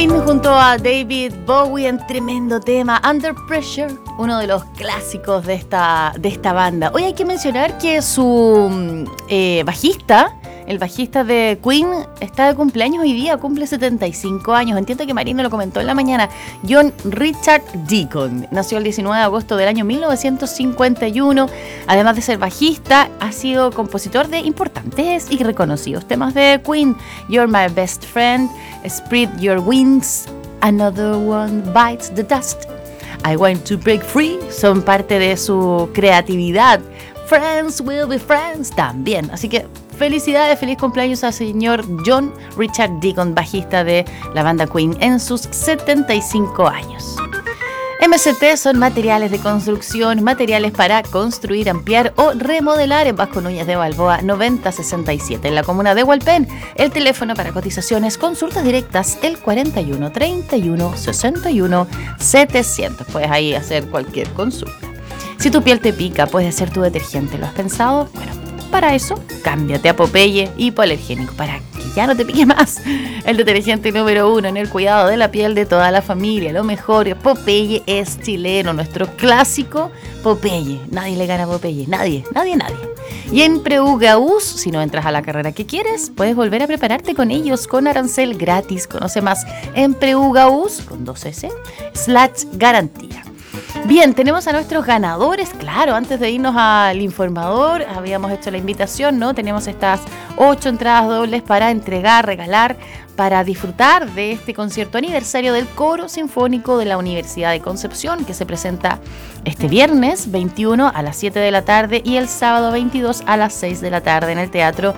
Queen junto a David Bowie en tremendo tema, Under Pressure, uno de los clásicos de esta banda. Hoy hay que mencionar que su bajista, el bajista de Queen, está de cumpleaños hoy día, cumple 75 años. Entiendo que Marino lo comentó en la mañana. John Richard Deacon nació el 19 de agosto del año 1951. Además de ser bajista, ha sido compositor de importantes y reconocidos temas de Queen. You're My Best Friend, Spread Your Wings, Another One Bites the Dust, I Want to Break Free, son parte de su creatividad. Friends Will Be Friends también. Así que felicidades, feliz cumpleaños al señor John Richard Deacon, bajista de la banda Queen en sus 75 años. MST son materiales de construcción, materiales para construir, ampliar o remodelar en Vasco Núñez de Balboa 9067 en la comuna de Hualpén. El teléfono para cotizaciones, consultas directas, el 41 31 61 700. Puedes ahí hacer cualquier consulta. Si tu piel te pica, puede ser tu detergente. ¿Lo has pensado? Bueno, para eso, cámbiate a Popeye Hipoalergénico para que ya no te pique más. El detergente número 1 en el cuidado de la piel de toda la familia. Lo mejor, Popeye es chileno, nuestro clásico Popeye. Nadie le gana a Popeye, nadie. Y en Preugaús, si no entras a la carrera que quieres, puedes volver a prepararte con ellos con arancel gratis. Conoce más en Preugaús, con 2S, /garantía. Bien, tenemos a nuestros ganadores, claro, antes de irnos al informador, habíamos hecho la invitación, ¿no? Tenemos estas 8 entradas dobles para entregar, regalar, para disfrutar de este concierto aniversario del Coro Sinfónico de la Universidad de Concepción, que se presenta este viernes 21 a las 7 de la tarde y el sábado 22 a las 6 de la tarde en el Teatro